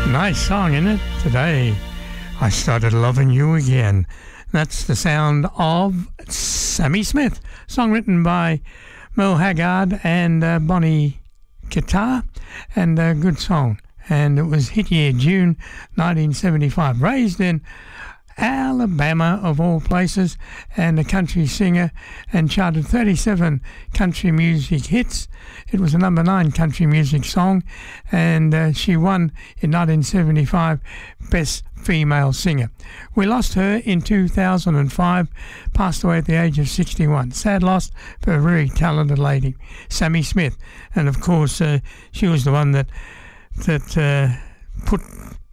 Nice song, isn't it? Today, I started loving you again. That's the sound of Sammy Smith. Song written by Merle Haggard and Bonnie Guitar, and a good song. And it was hit year June 1975. Raised in Alabama, of all places, and a country singer, and charted 37 country music hits. It was a number 9 country music song, and she won in 1975 Best Female Singer. We lost her in 2005, passed away at the age of 61. Sad loss for a very talented lady, Sammy Smith. And of course, she was the one that put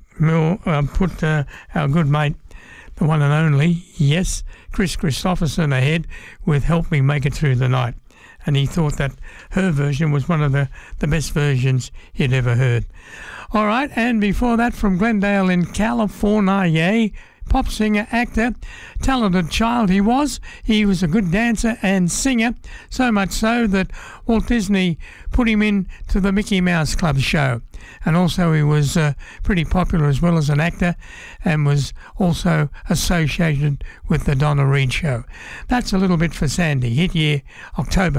our good mate, the one and only, yes, Chris Christopherson, ahead with Help Me Make It Through the Night. And he thought that her version was one of the best versions he'd ever heard. All right, and before that, from Glendale in California, pop singer, actor, talented child he was. He was a good dancer and singer, so much so that Walt Disney put him into the Mickey Mouse Club show. And also he was pretty popular as well as an actor, and was also associated with the Donna Reed show. That's a little bit for Sandy. Hit year October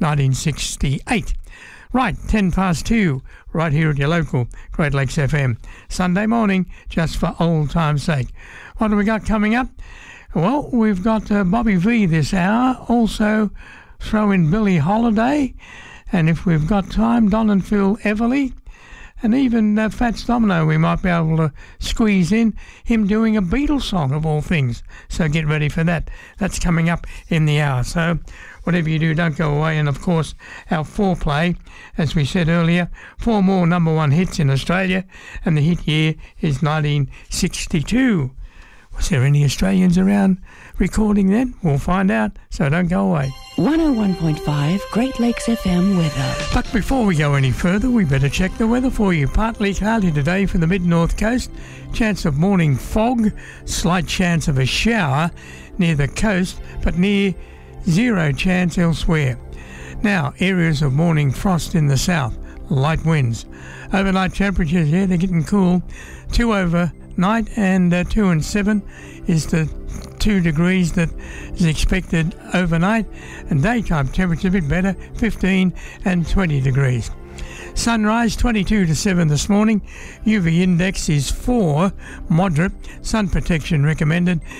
1968. Right, 10 past 2, right here at your local Great Lakes FM. Sunday morning, just for old time's sake. What do we got coming up? Well, we've got Bobby V this hour. Also, throw in Billie Holiday. And if we've got time, Don and Phil Everly. And even Fats Domino, we might be able to squeeze in him doing a Beatles song, of all things. So get ready for that. That's coming up in the hour. So whatever you do, don't go away. And, of course, our foreplay, as we said earlier, 4 more number 1 hits in Australia, and the hit year is 1962. Was there any Australians around recording then? We'll find out, so don't go away. 101.5 Great Lakes FM weather. But before we go any further, we better check the weather for you. Partly cloudy today for the mid-north coast. Chance of morning fog. Slight chance of a shower near the coast, but near 0 chance elsewhere. Now, areas of morning frost in the south. Light winds. Overnight temperatures, yeah, they're getting cool. 2 overnight, and 2 and 7 is the 2 degrees that is expected overnight, and daytime temperature a bit better, 15 and 20 degrees. Sunrise 22 to 7 this morning. UV index is 4, moderate. Sun protection recommended.